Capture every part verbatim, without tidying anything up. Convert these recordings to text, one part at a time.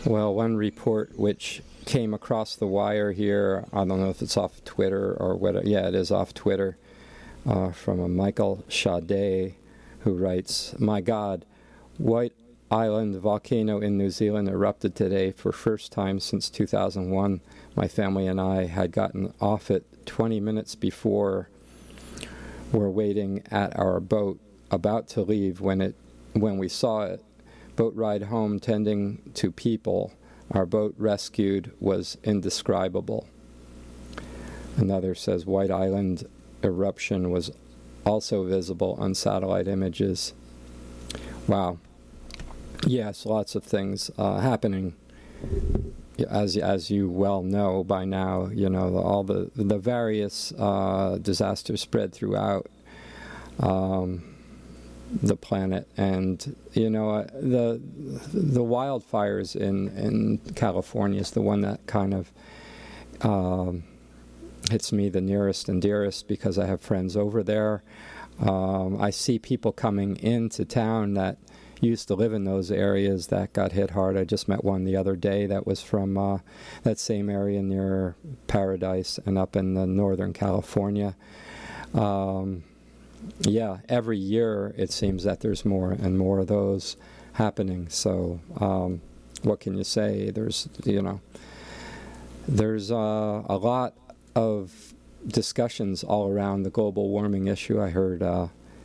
Well, one report which came across the wire here, I don't know if it's off Twitter or what, yeah, it is off Twitter, uh, from a Michael Sade, who writes, "My God, White Island volcano in New Zealand erupted today for first time since two thousand one. My family and I had gotten off it twenty minutes before. We're waiting at our boat, about to leave when it when we saw it. Boat ride home tending to people. Our boat rescued was indescribable." Another says White Island eruption was also visible on satellite images. Wow. Yes, lots of things uh, happening. As as you well know by now, you know, all the the various uh, disasters spread throughout um, the planet, and you know uh, the the wildfires in in California is the one that kind of um, hits me the nearest and dearest, because I have friends over there. Um, I see people coming into town that used to live in those areas that got hit hard. I just met one the other day that was from uh, that same area near Paradise and up in the Northern California. Um, yeah, every year it seems that there's more and more of those happening. So um, what can you say? There's, you know, there's uh, a lot of discussions all around the global warming issue. I heard uh,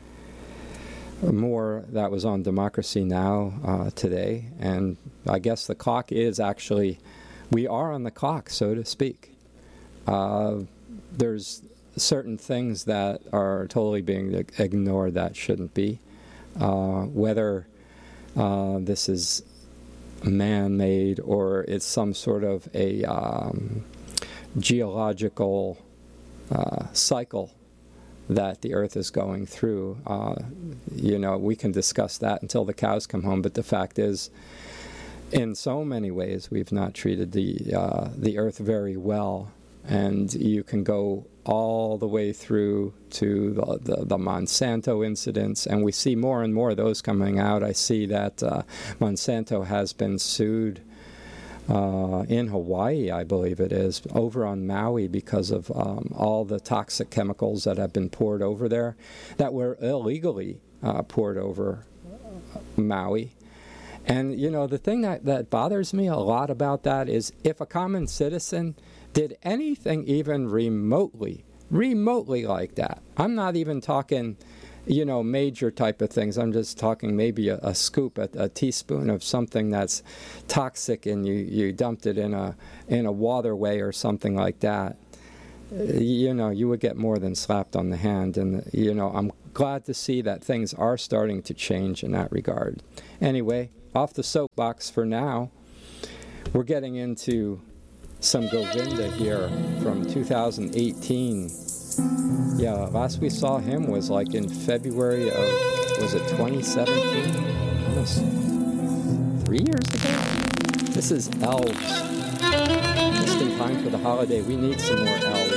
more that was on Democracy Now! Uh, today, and I guess the clock is actually, we are on the clock, so to speak. Uh, there's certain things that are totally being ignored that shouldn't be. Uh, whether uh, this is man-made or it's some sort of a um, geological uh, cycle that the Earth is going through. Uh, you know, we can discuss that until the cows come home, but the fact is, in so many ways, we've not treated the uh, the Earth very well. And you can go all the way through to the, the, the Monsanto incidents, and we see more and more of those coming out. I see that uh, Monsanto has been sued Uh, in Hawaii, I believe it is, over on Maui, because of um, all the toxic chemicals that have been poured over there that were illegally uh, poured over Maui. And, you know, the thing that, that bothers me a lot about that is if a common citizen did anything even remotely, remotely like that, I'm not even talking, you know, major type of things. I'm just talking maybe a, a scoop, a, a teaspoon of something that's toxic, and you, you dumped it in a in a waterway or something like that. You know, you would get more than slapped on the hand. And, you know, I'm glad to see that things are starting to change in that regard. Anyway, off the soapbox for now. We're getting into some Govinda here from two thousand eighteen. Yeah, last we saw him was like in February of, was it twenty seventeen? Almost three years ago? This is Elves. Just in time for the holiday. We need some more Elves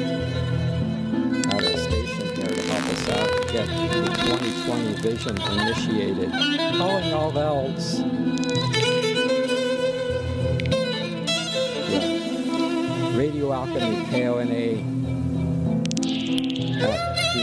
out of the station here to help us out, get the twenty twenty vision initiated. Calling all Elves. Yeah. Radio Alchemy, K O N A. Uh,